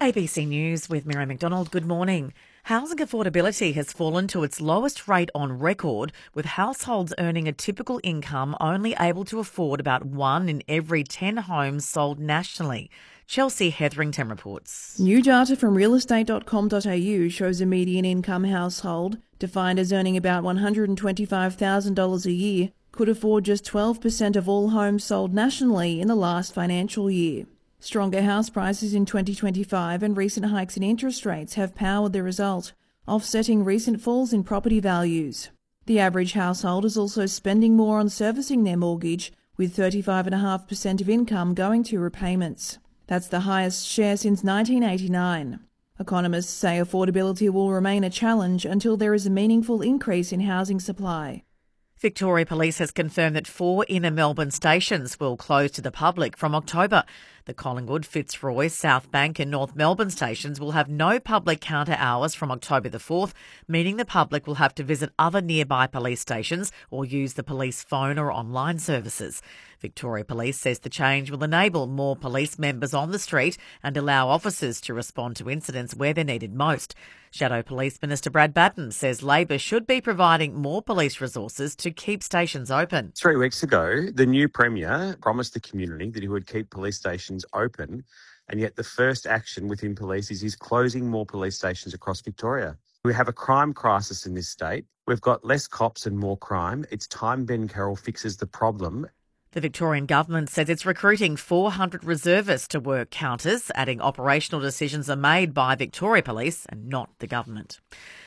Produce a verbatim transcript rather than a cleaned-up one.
A B C News with Miriam McDonald. Good morning. Housing affordability has fallen to its lowest rate on record, with households earning a typical income only able to afford about one in every ten homes sold nationally. Chelsea Hetherington reports. New data from real estate dot com dot a u shows a median income household, defined as earning about one hundred twenty-five thousand dollars a year, could afford just twelve percent of all homes sold nationally in the last financial year. Stronger house prices in twenty twenty-five and recent hikes in interest rates have powered the result, offsetting recent falls in property values. The average household is also spending more on servicing their mortgage, with thirty-five point five percent of income going to repayments. That's the highest share since nineteen eighty-nine. Economists say affordability will remain a challenge until there is a meaningful increase in housing supply. Victoria Police has confirmed that four inner Melbourne stations will close to the public from October. The Collingwood, Fitzroy, South Bank and North Melbourne stations will have no public counter hours from October the fourth, meaning the public will have to visit other nearby police stations or use the police phone or online services. Victoria Police says the change will enable more police members on the street and allow officers to respond to incidents where they're needed most. Shadow Police Minister Brad Batten says Labor should be providing more police resources to keep stations open. Three weeks ago, the new Premier promised the community that he would keep police stations open, and yet the first action within police is he's closing more police stations across Victoria. We have a crime crisis in this state. We've got less cops and more crime. It's time Ben Carroll fixes the problem. The Victorian Government says it's recruiting four hundred reservists to work counters, adding operational decisions are made by Victoria Police and not the government.